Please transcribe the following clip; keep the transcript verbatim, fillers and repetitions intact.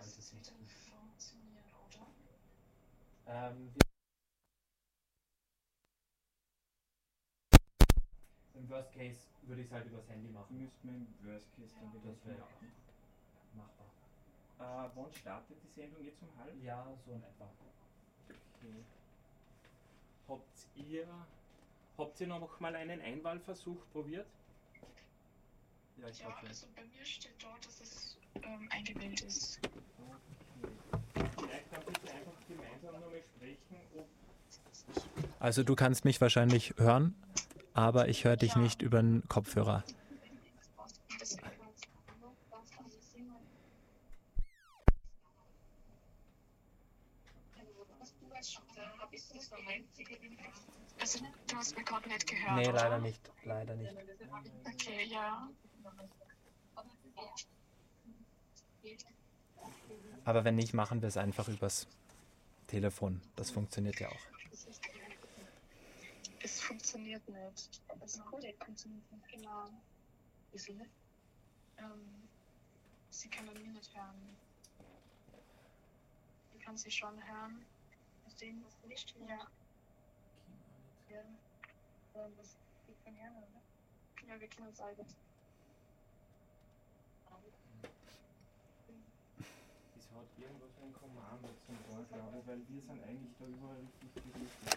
sollte es wieder. Funktionieren, oder? Ähm, Im Worst Case würde ich es halt übers Handy machen. Müssten wir im Worst Case dann wieder Das wäre machen. machbar. Äh, wann startet die Sendung jetzt um halb? Ja, so in etwa. Okay. Habt ihr, habt ihr noch mal einen Einwahlversuch probiert? Ja, ich Ja, glaube schon. also bei mir steht dort, dass es ähm, eingewählt ist. Okay. Vielleicht dann bitte einfach gemeinsam nochmal sprechen, ob... Also du kannst mich wahrscheinlich hören, aber ich höre dich Ja. nicht über den Kopfhörer. Das, also, du hast mich gerade nicht gehört, Nee, oder? leider nicht. Leider nicht. Okay, ja. Aber wenn nicht, machen wir es einfach übers Telefon. Das funktioniert ja auch. Es funktioniert nicht. Das Codec funktioniert nicht. Genau. Wieso nicht? Ähm, sie kann mich nicht hören. Ich kann sie schon hören. Sehen das nicht? Ja. Ja. Ähm, das geht von her, oder? Ja, wir können es alle. Es hat irgendwas ein Kommando zum Ohr, glaube ich, weil wir sind eigentlich da überall richtig gerichtet.